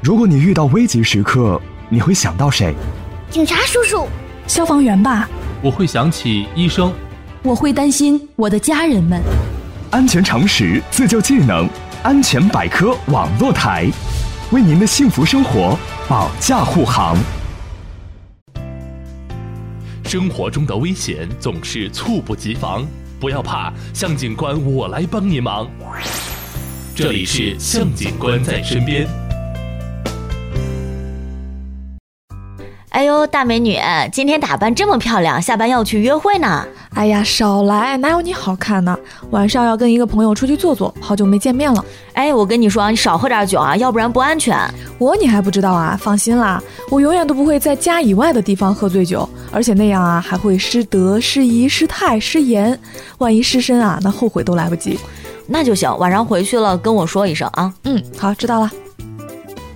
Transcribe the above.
如果你遇到危急时刻，你会想到谁？ 警察叔叔。 消防员吧。 我会想起医生。 我会担心我的家人们。 安全常识，自救技能，安全百科网络台，为您的幸福生活保驾护航。 生活中的危险总是猝不及防，不要怕，向警官我来帮你忙。这里是向警官在身边。 哎呦，大美女，今天打扮这么漂亮，下班要去约会呢？ 哎呀，少来，哪有你好看呢？晚上要跟一个朋友出去坐坐，好久没见面了。 哎，我跟你说，你少喝点酒啊，要不然不安全。 你还不知道啊？放心啦，我永远都不会在家以外的地方喝醉酒，而且那样啊，还会失德、失仪、失态、失言，万一失身啊，那后悔都来不及。 那就行，晚上回去了跟我说一声啊。 好，知道了。